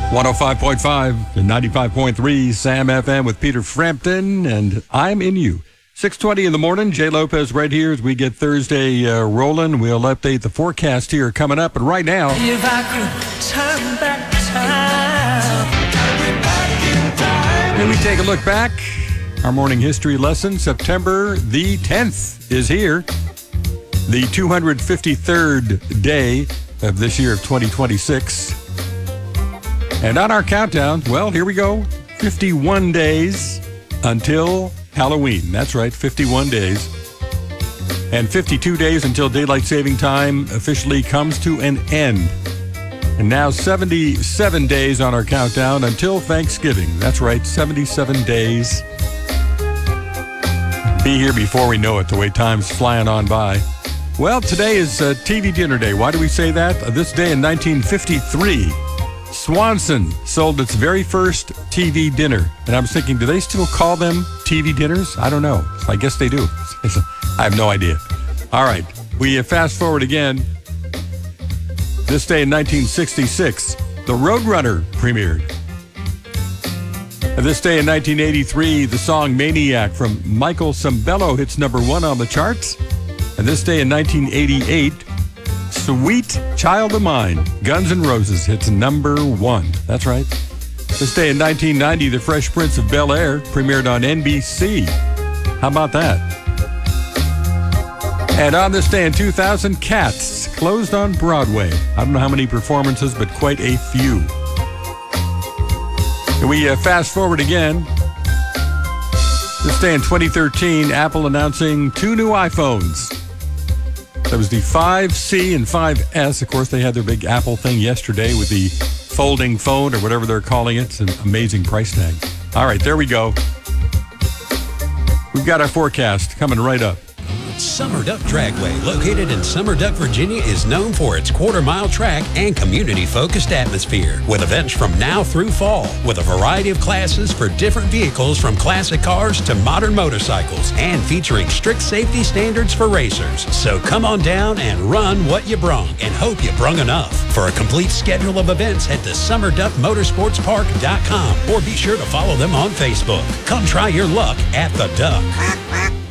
105.5 and 95.3 Sam FM with Peter Frampton, and I'm in you. 6:20 in the morning, Jay Lopez right here as we get Thursday rolling. We'll update the forecast here coming up, and right now, if I could turn back time. and we take a look back. Our morning history lesson, September the 10th is here. The 253rd day of this year of 2026. And on our countdown, well, here we go. 51 days until Halloween. That's right, 51 days. And 52 days until daylight saving time officially comes to an end. And now 77 days on our countdown until Thanksgiving. That's right, 77 days. Be here before we know it, the way time's flying on by. Well, today is TV dinner day. Why do we say that? This day in 1953, Swanson sold its very first TV dinner. And I was thinking, do they still call them TV dinners? I don't know. I guess they do. I have no idea. All right. We fast forward again. This day in 1966, The Roadrunner premiered. And this day in 1983, the song Maniac from Michael Sembello hits number 1 on the charts. And this day in 1988, Sweet Child of Mine, Guns N' Roses hits number 1. That's right. This day in 1990, The Fresh Prince of Bel-Air premiered on NBC. How about that? And on this day in 2000, Cats closed on Broadway. I don't know how many performances, but quite a few. And we fast forward again. This day in 2013, Apple announcing 2 new iPhones. That was the 5C and 5S. Of course, they had their big Apple thing yesterday with the folding phone or whatever they're calling it. It's an amazing price tag. All right, there we go. We've got our forecast coming right up. Summer Duck Dragway, located in Summer Duck, Virginia, is known for its quarter-mile track and community-focused atmosphere, with events from now through fall, with a variety of classes for different vehicles from classic cars to modern motorcycles, and featuring strict safety standards for racers. So come on down and run what you brung, and hope you brung enough. For a complete schedule of events, head to SummerDuckMotorsportsPark.com, or be sure to follow them on Facebook. Come try your luck at the Duck.